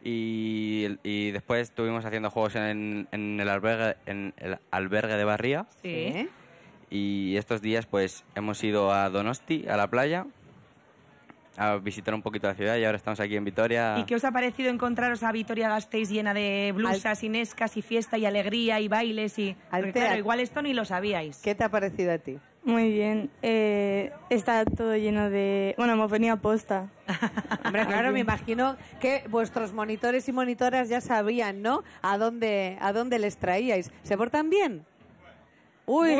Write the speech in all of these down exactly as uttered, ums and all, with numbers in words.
y, y después estuvimos haciendo juegos en, en, el albergue, en el albergue de Barría. Sí. Y estos días pues hemos ido a Donosti, a la playa, a visitar un poquito la ciudad y ahora estamos aquí en Vitoria. ¿Y qué os ha parecido encontraros a Vitoria-Gasteiz llena de blusas, Al... y nescas y fiesta y alegría y bailes? Y porque, claro, igual esto ni lo sabíais. ¿Qué te ha parecido a ti? Muy bien. Eh, está todo lleno de... Bueno, hemos venido a posta. Hombre, claro, me imagino que vuestros monitores y monitoras ya sabían, ¿no? A dónde, a dónde les traíais. ¿Se portan bien? ¡Uy!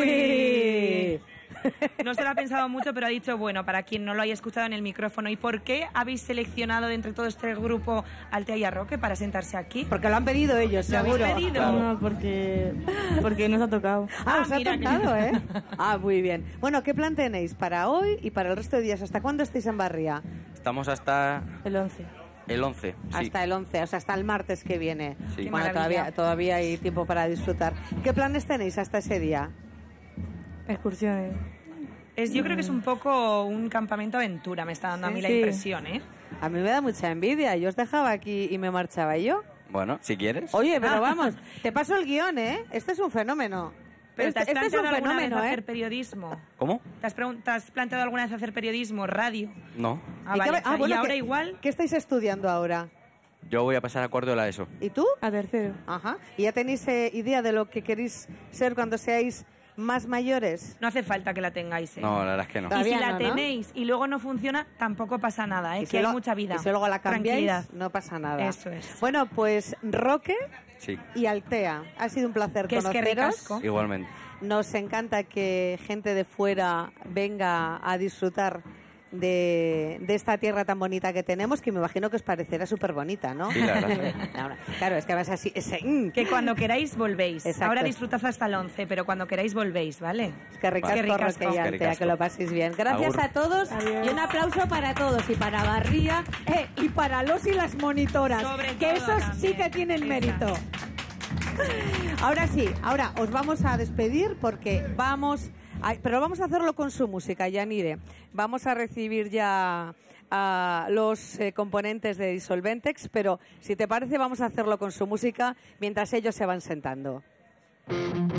Uy. No se lo ha pensado mucho, pero ha dicho, bueno, para quien no lo haya escuchado en el micrófono, ¿y por qué habéis seleccionado de entre todo este grupo Altea y Arroque para sentarse aquí? Porque lo han pedido ellos, ¿Lo seguro. habéis pedido? Claro. No, porque, porque nos ha tocado. Ah, Ah, os ha mira, tocado, que... ¿eh? Ah, muy bien. Bueno, ¿qué plan tenéis para hoy y para el resto de días? ¿Hasta cuándo estáis en Barría? Estamos hasta... El once. El once, sí. Hasta el once, o sea, hasta el martes que viene. Sí. Bueno, todavía, todavía hay tiempo para disfrutar. ¿Qué planes tenéis hasta ese día? Excursiones. Es, yo creo que es un poco un campamento aventura, me está dando Sí, a mí la sí. impresión, ¿eh? A mí me da mucha envidia. Yo os dejaba aquí y me marchaba yo. Bueno, si quieres. Oye, pero vamos, te paso el guión, ¿eh? Este es un fenómeno. Pero ¿te has este, este es un planteado alguna fenómeno, vez ¿eh? hacer periodismo? ¿Cómo? ¿Te has, pregun- ¿Te has planteado alguna vez hacer periodismo, radio? No. Ah, ¿Y qué- vale. ah, bueno, y ahora ¿qué- igual... ¿Qué estáis estudiando ahora? Yo voy a pasar a cuarto de la ESO. ¿Y tú? A tercero. Ajá. ¿Y ya tenéis eh, idea de lo que queréis ser cuando seáis más mayores? No hace falta que la tengáis, ¿eh? No, la verdad es que no. Y Todavía si la no, ¿no? tenéis y luego no funciona, tampoco pasa nada, ¿eh? Y Que si hay lo- mucha vida. Y si luego la cambiáis, Tranquilidad. no pasa nada. Eso es. Bueno, pues Roque Sí, y Altea, ha sido un placer Que es que conoceros. ricasco. igualmente. Nos encanta que gente de fuera venga a disfrutar de, de esta tierra tan bonita que tenemos, que me imagino que os parecerá súper bonita, ¿no? Sí, la verdad. Ahora, claro, es que vas así... Ese, mm, Que cuando queráis volvéis. Exacto. Ahora disfrutad hasta el once, pero cuando queráis volvéis, ¿vale? es que ricasco, Qué ricasco. Roque y Qué Altea, ricasco. que lo paséis bien. Gracias Agur. a todos. Adiós. Y un aplauso para todos, y para Barría, eh, y para los y las monitoras, Sobre que todo esos sí también. que tienen Esa. mérito. Ahora sí, ahora os vamos a despedir porque vamos, a, pero vamos a hacerlo con su música, Yanire. Vamos a recibir ya a los eh, componentes de Disolventex, pero si te parece vamos a hacerlo con su música mientras ellos se van sentando.